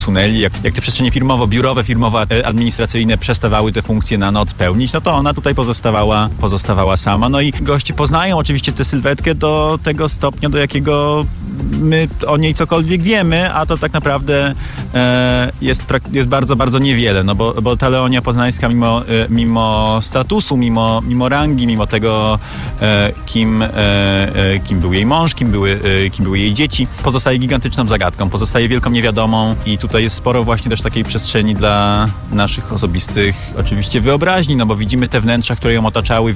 usunęli, jak te przestrzenie firmowo-biurowe, firmowo-administracyjne przestawały te funkcje na noc pełnić, no to ona tutaj pozostawała sama. No i goście poznają oczywiście tę sylwetkę do tego stopnia, do jakiego my o niej cokolwiek wiemy, a to tak naprawdę jest bardzo, bardzo niewiele, no bo ta Leonia Poznańska mimo statusu, mimo rangi, mimo tego, kim był jej mąż, kim były jej dzieci, pozostaje gigantyczną zagadką, pozostaje wielką niewiadomą i tutaj jest sporo właśnie też takiej przestrzeni dla naszych osobistych oczywiście wyobraźni, no bo widzimy te wnętrza, które ją otaczały,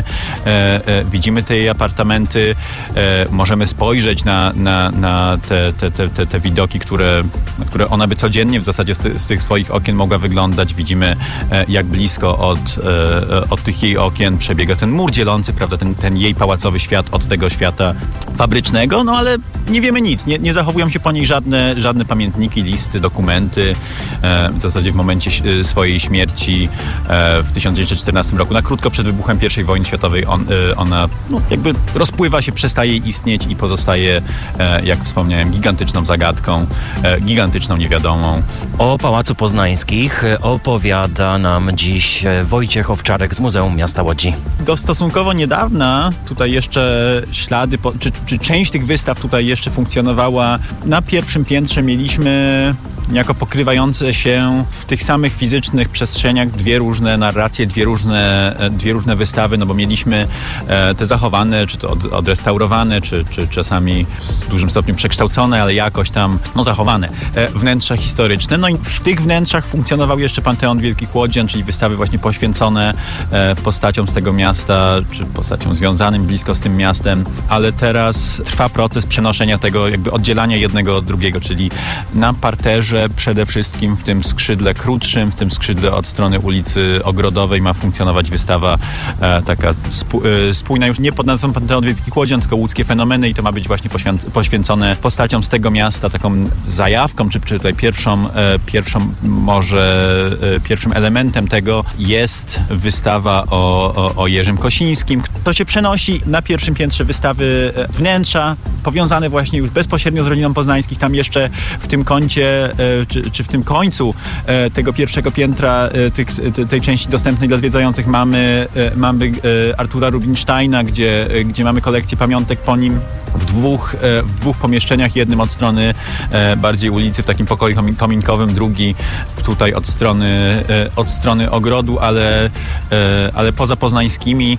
widzimy te jej apartamenty, możemy spojrzeć na te widoki, które ona by codziennie w zasadzie z tych swoich okien mogła wyglądać. Widzimy, jak blisko od tych jej okien przebiega ten mur dzielący, prawda, ten jej pałacowy świat od tego świata fabrycznego, no ale nie wiemy nic. Nie zachowują się po niej żadne pamiętniki, listy, dokumenty. W zasadzie w momencie swojej śmierci w 1914 roku, na krótko przed wybuchem I wojny światowej, ona jakby rozpływa się, przestaje istnieć i pozostaje, jak wspomniałem, gigantyczną zagadką, gigantyczną niewiadomą. O Pałacu Poznańskich opowiada nam dziś Wojciech Owczarek z Muzeum Miasta Łodzi. Do stosunkowo niedawna tutaj jeszcze ślady, czy część tych wystaw tutaj jeszcze funkcjonowała. Na pierwszym piętrze mieliśmy niejako pokrywające się w tych samych fizycznych przestrzeniach dwie różne narracje, dwie różne wystawy, no bo mieliśmy te zachowane, czy to odrestaurowane, czy czasami w dużym stopniu przekształcone, ale jakoś tam zachowane wnętrza historyczne. No i w tych wnętrzach funkcjonował jeszcze Panteon Wielkich Łodzian, czyli wystawy właśnie poświęcone postaciom z tego miasta, czy postaciom związanym blisko z tym miastem, ale teraz trwa proces przenoszenia tego, jakby oddzielania jednego od drugiego, czyli na parterze przede wszystkim w tym skrzydle krótszym, w tym skrzydle od strony ulicy Ogrodowej ma funkcjonować wystawa taka spójna, już nie pod nazwą Panteon Wielkich Łodzian, tylko Łódzkie fenomeny i to ma być właśnie poświęcone postaciom z tego miasta, taką zajawką, czy tutaj pierwszym elementem tego jest wystawa o Jerzym Kosińskim. To się przenosi na pierwszym piętrze wystawy wnętrza, powiązane właśnie już bezpośrednio z rodziną Poznańskich. Tam jeszcze w tym kącie, czy w tym końcu tego pierwszego piętra, tej części dostępnej dla zwiedzających mamy Artura Rubinsteina, gdzie mamy kolekcję pamiątek po nim w dwóch pomieszczeniach, jednym od strony bardziej ulicy, w takim pokoju kominkowym, drugi tutaj od strony ogrodu, ale poza poznańskimi,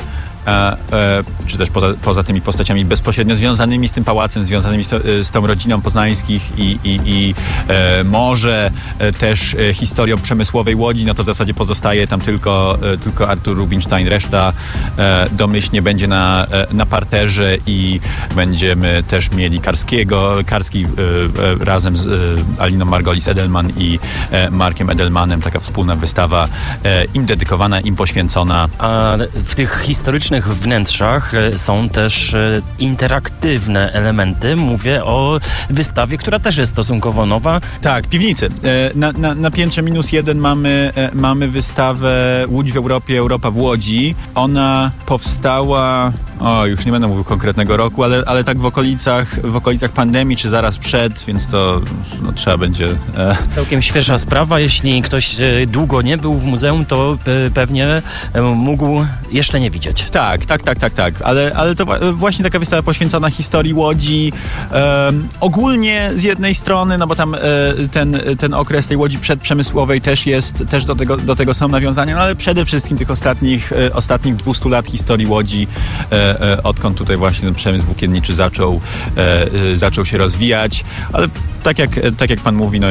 czy też poza tymi postaciami bezpośrednio związanymi z tym pałacem, związanymi z tą rodziną Poznańskich i może też historią przemysłowej Łodzi, no to w zasadzie pozostaje tam tylko Artur Rubinstein, reszta domyślnie będzie na parterze i będziemy też mieli Karski razem z Aliną Margolis-Edelman i Markiem Edelmanem, taka wspólna wystawa im dedykowana, im poświęcona. A w tych historycznych wnętrzach są też interaktywne elementy. Mówię o wystawie, która też jest stosunkowo nowa. Tak, piwnicy. Na piętrze -1 mamy wystawę Łódź w Europie, Europa w Łodzi. Ona powstała, już nie będę mówił konkretnego roku, ale tak w okolicach pandemii, czy zaraz przed, więc to trzeba będzie... Całkiem świeża sprawa. Jeśli ktoś długo nie był w muzeum, to pewnie mógł jeszcze nie widzieć. Tak. Ale to właśnie taka wystawa poświęcona historii Łodzi. Ogólnie z jednej strony, no bo tam ten okres tej Łodzi przedprzemysłowej też do tego są nawiązania, no ale przede wszystkim tych ostatnich 200 lat historii Łodzi, odkąd tutaj właśnie ten przemysł włókienniczy zaczął się rozwijać, ale tak jak pan mówi, no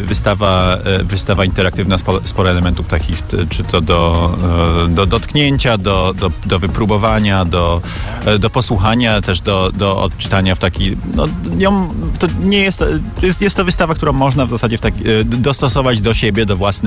wystawa interaktywna, sporo elementów takich, czy to do dotknięcia, do wypróbowania, do posłuchania, też do odczytania w taki, to nie jest to wystawa, którą można w zasadzie dostosować do siebie,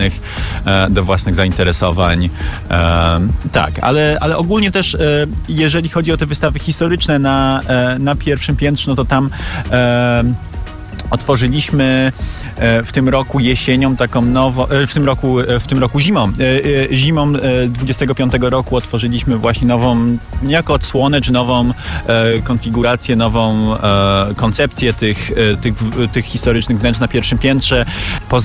do własnych zainteresowań. Tak, ale ogólnie też, jeżeli chodzi o te wystawy historyczne na pierwszym piętrze, no to tam Otworzyliśmy w tym roku jesienią taką w tym roku zimą 25 roku otworzyliśmy właśnie nową niejako odsłonę, czy nową konfigurację, nową koncepcję tych historycznych wnętrz na pierwszym piętrze.